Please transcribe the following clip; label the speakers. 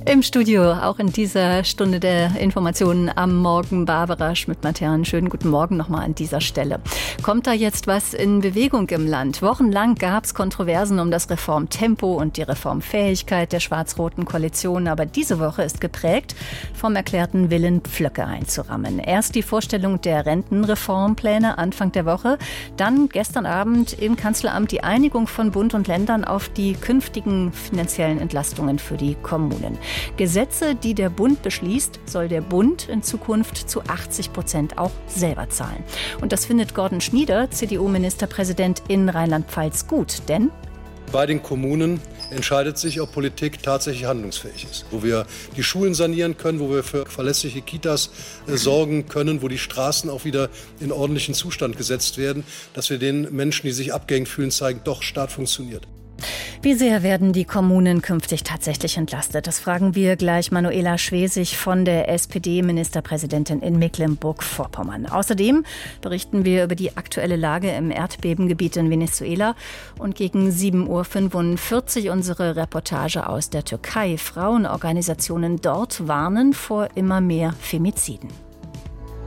Speaker 1: Im Studio, auch in dieser Stunde der Informationen am Morgen, Barbara Schmidt-Matern. Schönen guten Morgen nochmal an dieser Stelle. Kommt da jetzt was in Bewegung im Land? Wochenlang gab es Kontroversen um das Reformtempo und die Reformfähigkeit der schwarz-roten Koalition. Aber diese Woche ist geprägt vom erklärten Willen, Pflöcke einzurammen. Erst die Vorstellung der Rentenreformpläne Anfang der Woche, dann gestern Abend im Kanzleramt die Einigung von Bund und Ländern auf die künftigen finanziellen Entlastungen für die Kommunen. Gesetze, die der Bund beschließt, soll der Bund in Zukunft zu 80% auch selber zahlen. Und das findet Gordon Schnieder, CDU-Ministerpräsident in Rheinland-Pfalz, gut, denn
Speaker 2: bei den Kommunen entscheidet sich, ob Politik tatsächlich handlungsfähig ist. Wo wir die Schulen sanieren können, wo wir für verlässliche Kitas sorgen können, wo die Straßen auch wieder in ordentlichen Zustand gesetzt werden, dass wir den Menschen, die sich abgehängt fühlen, zeigen, doch, Staat funktioniert.
Speaker 1: Wie sehr werden die Kommunen künftig tatsächlich entlastet? Das fragen wir gleich Manuela Schwesig von der SPD-Ministerpräsidentin in Mecklenburg-Vorpommern. Außerdem berichten wir über die aktuelle Lage im Erdbebengebiet in Venezuela und gegen 7:45 Uhr unsere Reportage aus der Türkei. Frauenorganisationen dort warnen vor immer mehr Femiziden.